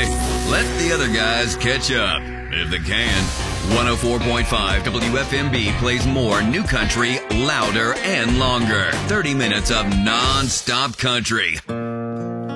guy. Let the other guys catch up, if they can. 104.5 WFMB plays more new country, louder and longer. 30 minutes of non-stop country.